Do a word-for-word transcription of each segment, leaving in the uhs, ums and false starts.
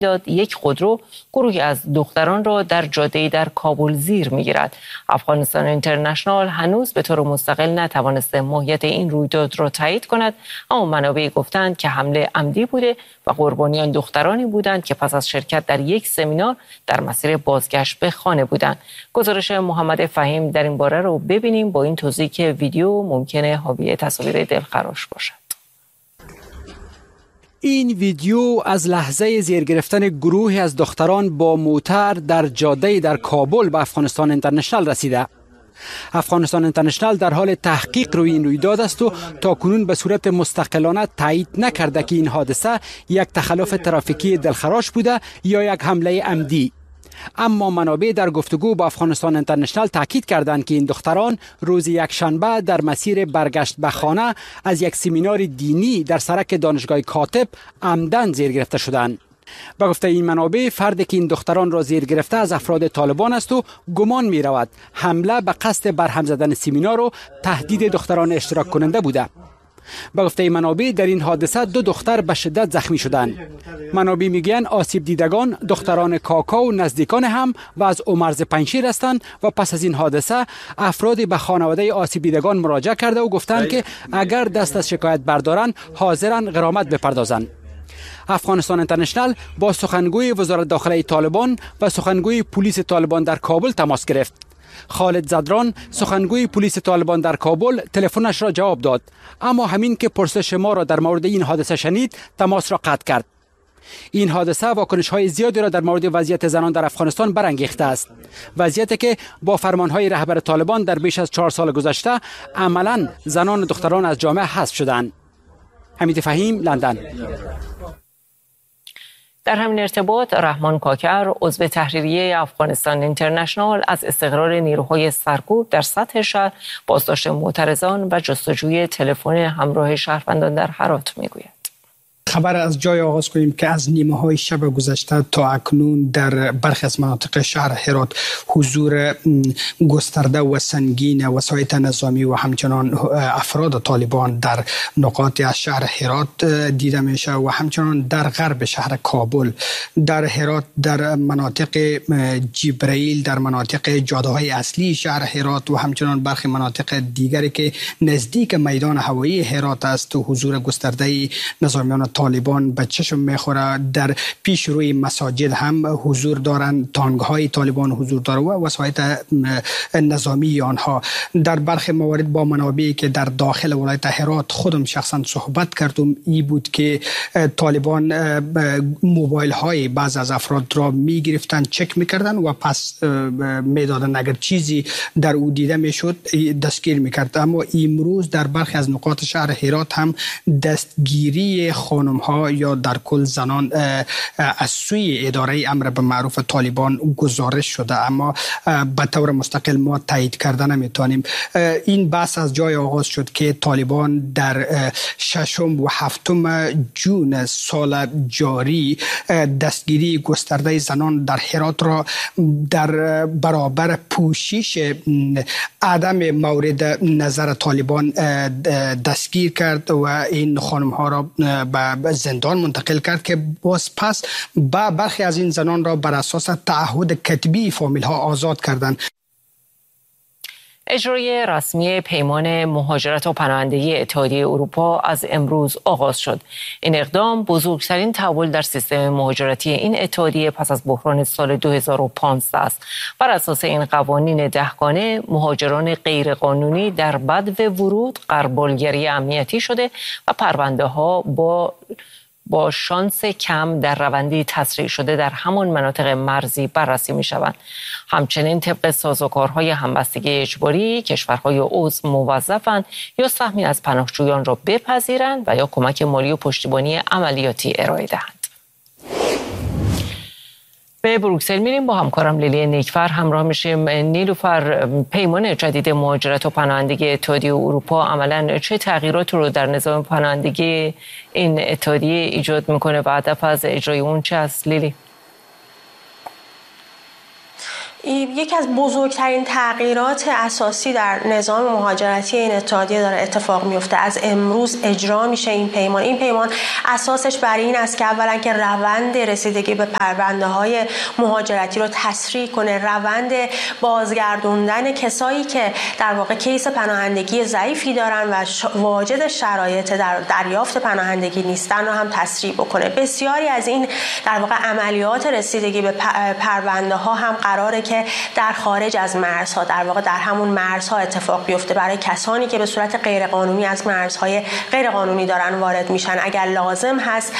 داد یک خودرو گروهی از دختران را در جاده‌ای در کابل زیر می‌گیرد. افغانستان اینترنشنال هنوز به طور مستقل نتوانسته ماهیت این رویداد را تایید کند، اما منابع گفتند که حمله عمدی بوده و قربانیان دخترانی بودند که پس از شرکت در یک سمینار در مسیر بازگشت به خانه بودند. گزارش محمد فهیم در این باره رو ببینیم با این توضیح که ویدیو ممکنه حاوی تصاویر دلخراش باشد. این ویدیو از لحظه زیر گرفتن گروهی از دختران با موتر در جاده در کابل به افغانستان اینترنشنال رسیده. افغانستان اینترنشنال در حال تحقیق روی این رویداد است و تاکنون به صورت مستقلانه تایید نکرده که این حادثه یک تخلف ترافیکی دلخراش بوده یا یک حمله عمدی. اما منابع در گفتگو با افغانستان اینترنشنال تاکید کردند که این دختران روز یکشنبه در مسیر برگشت به خانه از یک سمینار دینی در سرک دانشگاه کاتب عمدن زیر گرفته شدند. به گفته این منابع، فردی که این دختران را زیر گرفته از افراد طالبان است و گمان می رود حمله به قصد برهم زدن سمینار و تهدید دختران اشتراک کننده بوده. به گفته منابع در این حادثه دو دختر به شدت زخمی شدند. منابع میگویند آسیب دیدگان دختران کاکا و نزدیکان هم و از عمرز پنجشیر هستند و پس از این حادثه افرادی به خانواده آسیب دیدگان مراجعه کرده و گفتند که اگر دست از شکایت بردارند حاضرند غرامت بپردازند. افغانستان اینترنشنال با سخنگوی وزارت داخله طالبان و سخنگوی پلیس طالبان در کابل تماس گرفت. خالد زدران سخنگوی پلیس طالبان در کابل تلفنش را جواب داد، اما همین که پرسش ما را در مورد این حادثه شنید تماس را قطع کرد. این حادثه واکنش‌های زیادی را در مورد وضعیت زنان در افغانستان برانگیخته است. وضعیتی که با فرمان‌های رهبر طالبان در بیش از چهار سال گذشته عملاً زنان و دختران از جامعه حذف شدند. حمید فهیم، لندن. در همین ارتباط رحمان کاکر عضو تحریریه افغانستان اینترنشنال از استقرار نیروهای سرکوب در سطح شهر، بازداشت معترضان و جستجوی تلفن همراه شهروندان در هرات میگوید. خبر از جای آغاز کنیم که از نیمه های شب گذشته تا اکنون در برخی از مناطق شهر هرات حضور گسترده و سنگین وسایط نظامی و همچنان افراد طالبان در نقاط از شهر هرات دیده میشه و همچنان در غرب شهر کابل، در هرات، در مناطق جبرائیل، در مناطق جاده های اصلی شهر هرات و همچنان برخی مناطق دیگری که نزدیک میدان هوایی هرات است و حضور گسترده نظامیان طالبان به چشم میخوره. در پیش روی مساجد هم حضور دارند، تانگ‌های طالبان حضور داره و وسایط نظامی آنها. در برخی موارد با منابعی که در داخل ولایت هرات خودم شخصا صحبت کردم ای بود که طالبان موبایل های بعض از افراد را میگرفتند، چک میکردن و پس میدادن، اگر چیزی در او دیده میشد دستگیر میکرد. اما امروز در برخی از نقاط شهر هرات هم دستگیری خانم ها یا در کل زنان از سوی اداره امر به معروف طالبان گزارش شده، اما به طور مستقل ما تایید کردن نمیتونیم. این بحث از جای آغاز شد که طالبان در ششم و هفتم جون سال جاری دستگیری گسترده زنان در هرات را در برابر پوشش عدم مورد نظر طالبان دستگیر کرد و این خانم ها را به زندان منتقل کرد که باز پس با برخی از این زنان را بر اساس تعهد کتبی فامیل ها آزاد کردند. اجرای رسمی پیمان مهاجرت و پناهندگی اتحادیه اروپا از امروز آغاز شد. این اقدام بزرگترین تحول در سیستم مهاجرتی این اتحادیه پس از بحران سال دو هزار و پانزده است. بر اساس این قوانین دهگانه، مهاجران غیرقانونی در بدو ورود غربالگری امنیتی شده و پرونده ها با با شانس کم در روندی تسریع شده در همان مناطق مرزی بررسی می شوند. همچنین طبق سازوکارهای همبستگی اجباری، کشورهای عضو موظفند یا سهمی از پناهجویان را بپذیرند و یا کمک مالی و پشتیبانی عملیاتی ارائه دهند. به بروکسل میریم، با همکارم لیلی نیکفر همراه میشیم. نیلوفر، پیمان جدید مهاجرت و پناهندگی اتحادیه اروپا عملاً چه تغییراتی رو در نظام پناهندگی این اتحادیه ایجاد میکنه و هدف از اجرای اون چه است لیلی؟ یکی از بزرگترین تغییرات اساسی در نظام مهاجرتی این اتحادیه داره اتفاق میفته. از امروز اجرا میشه این پیمان. این پیمان اساسش بر این است که اولا که روند رسیدگی به پرونده‌های مهاجرتی رو تسریع کنه، روند بازگردوندن کسایی که در واقع کیس پناهندگی ضعیفی دارن و واجد شرایط در دریافت پناهندگی نیستن رو هم تسریع بکنه. بسیاری از این در واقع عملیات رسیدگی به پرونده ها هم قراره که در خارج از مرزها، در واقع در همون مرزها اتفاق بیفته برای کسانی که به صورت غیرقانونی از مرزهای غیرقانونی دارن وارد میشن. اگر لازم هست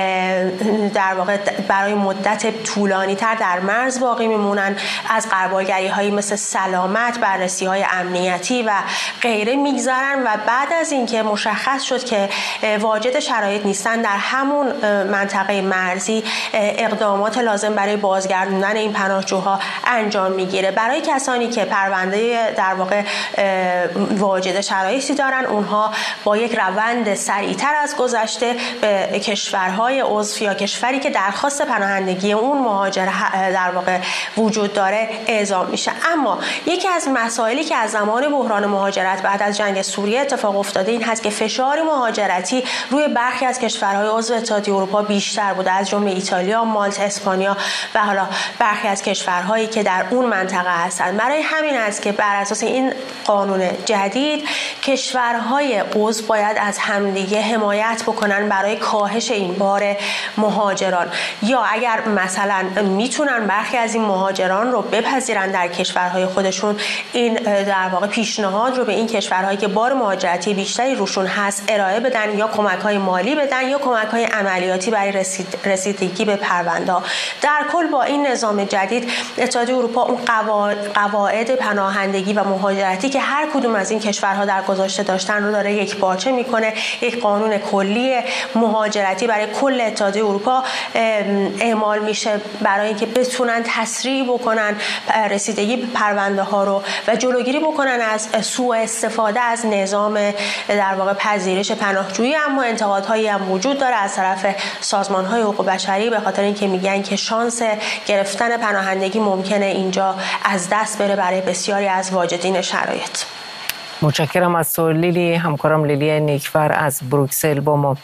در واقع برای مدت طولانی تر در مرز باقی میمونن، از غربالگری هایی مثل سلامت، بررسی های امنیتی و غیره میگذرن و بعد از اینکه مشخص شد که واجد شرایط نیستن در همون منطقه مرزی اقدامات لازم برای بازگردوندن این پناهجوها انجام میگیره. برای کسانی که پرونده در واقع واجد شرایطی دارن، اونها با یک روند سریعتر از گذشته به کشورهای عضو یا کشوری که درخواست پناهندگی اون مهاجر در واقع وجود داره اعزام میشه. اما یکی از مسائلی که از زمان بحران مهاجرت بعد از جنگ سوریه اتفاق افتاده این هست که فشار مهاجرتی روی برخی از کشورهای عضو اتحادیه اروپا بیشتر بوده، از جمله ایتالیا، مالت، اسپانیا و حالا برخی از کشورهایی که در اون منطقه هستند. برای همین است که بر اساس این قانون جدید کشورهای عضو باید از همدیگه حمایت بکنن برای کاهش این بار مهاجران، یا اگر مثلا میتونن برخی از این مهاجران رو بپذیرن در کشورهای خودشون، این در واقع پیشنهاد رو به این کشورهایی که بار مهاجرتی بیشتری روشون هست ارائه بدن، یا کمک‌های مالی بدن یا کمک‌های عملیاتی برای رسید رسیدگی به پرونده. در کل با این نظام جدید اتحادیه اروپا اون قواعد پناهندگی و مهاجرتی که هر کدوم از این کشورها در گذشته داشتن رو داره یک پارچه میکنه. یک قانون کلی مهاجرتی برای کل اتحادیه اروپا اعمال میشه برای اینکه بتونن تسریع بکنن رسیدگی به پرونده ها رو و جلوگیری بکنن از سوء استفاده از نظام در واقع پذیرش پناهجویی. اما انتقادهایی هم وجود داره از طرف سازمان‌های حقوق بشری به خاطر اینکه میگن که شانس گرفتن پناهندگی ممکنه اینجا از دست بره برای بسیاری از واجدین شرایط. متشکرم از تو لیلی. همکارم لیلی نیکفر از بروکسل با ما.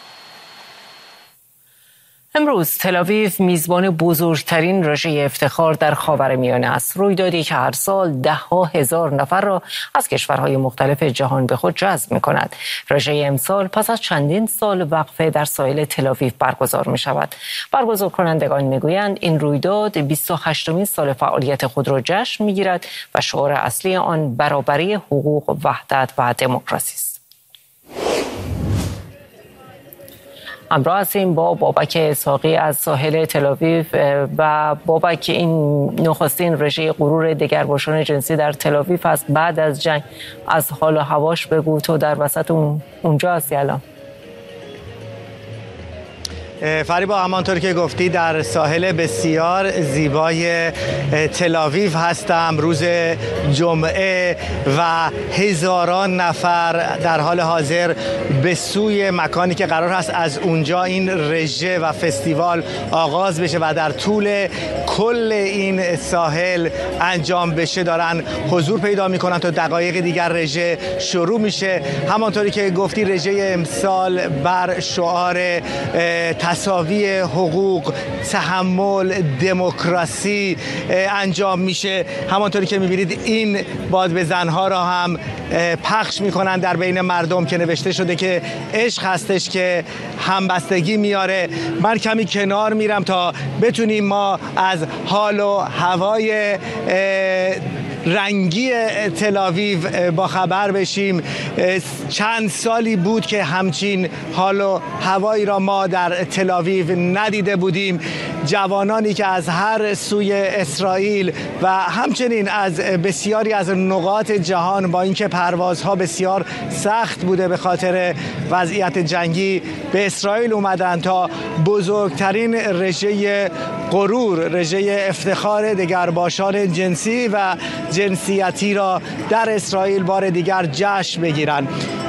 امروز تل‌آویو میزبان بزرگترین رژه افتخار در خاورمیانه است. رویدادی که هر سال ده ها هزار نفر را از کشورهای مختلف جهان به خود جذب می‌کند. رژه امسال پس از چندین سال وقفه در ساحل تل‌آویو برگزار می‌شود. برگزار کنندگان می‌گویند این رویداد بیست و هشتمین سال فعالیت خود را جشن می‌گیرد و شعار اصلی آن برابری حقوق، وحدت و دموکراسی است. همراه هستیم با بابک اسحاقی از ساحل تل‌آویو. و بابک، این نخستین رژه غرور دگرباشان جنسی در تل‌آویو است بعد از جنگ. از حال و هواش بگو، تو در وسط اون اونجا هستی الان. فریبا، همانطور که گفتی در ساحل بسیار زیبای تل‌آویو هستم. روز جمعه و هزاران نفر در حال حاضر به سوی مکانی که قرار هست از اونجا این رژه و فستیوال آغاز بشه و در طول کل این ساحل انجام بشه دارن حضور پیدا میکنن. تا دقایق دیگر رژه شروع میشه. همانطوری که گفتی رژه امسال بر شعار تساوی حقوق، تحمل، دموکراسی انجام میشه. همانطوری که میبینید این باد بزنها را هم پخش میکنن در بین مردم که نوشته شده که عشق هستش که همبستگی میاره. من کمی کنار میرم تا بتونیم ما از حال و هوای رنگی تل‌آویو با خبر بشیم. چند سالی بود که همچین حال و هوایی را ما در تل‌آویو ندیده بودیم. جوانانی که از هر سوی اسرائیل و همچنین از بسیاری از نقاط جهان، با اینکه پروازها بسیار سخت بوده به خاطر وضعیت جنگی، به اسرائیل اومدن تا بزرگترین رژه غرور، رژه افتخار دگرباشان جنسی و جنسیتی را در اسرائیل بار دیگر جشن بگیرند.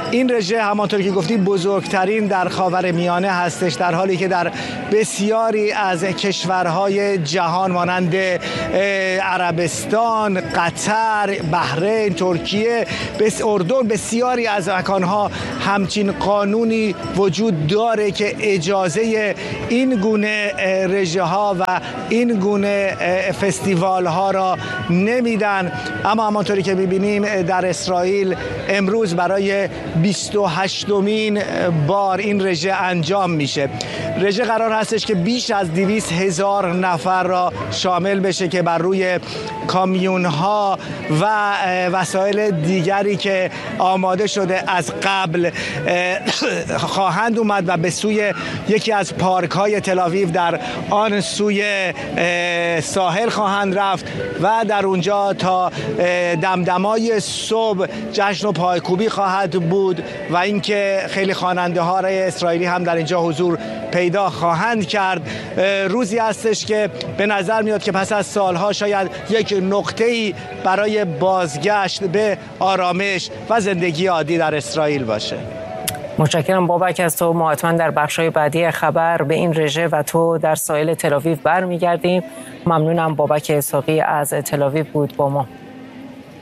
این رژه همانطور که گفتی بزرگترین در خاورمیانه هستش، در حالی که در بسیاری از کشورهای جهان مانند عربستان، قطر، بحرین، ترکیه، بس اردن، بسیاری از مکانها همچین قانونی وجود داره که اجازه این گونه رژه ها و این گونه فستیوال ها را نمیدن. اما همانطوری که میبینیم در اسرائیل امروز برای بیست و هشتمین بار این رژه انجام میشه. رژه قرار هستش که بیش از دویست هزار نفر را شامل بشه که بر روی کامیون ها و وسایل دیگری که آماده شده از قبل خواهند اومد و به سوی یکی از پارک های تل‌آویو در آن سوی ساحل خواهند رفت و در اونجا تا دمدمای صبح جشن و پایکوبی خواهد بود و اینکه خیلی خواننده های اسرائیلی هم در اینجا حضور پیدا خواهند کرد. روزی هستش که به نظر میاد که پس از سالها شاید یک نقطه‌ای برای بازگشت به آرامش و زندگی عادی در اسرائیل باشه. متشکرم بابک از تو. ما حتما در بخش‌های بعدی خبر به این رژه و تو در ساحل تل‌آویو برمیگردیم. ممنونم. بابک اسحاقی از تل‌آویو بود با ما.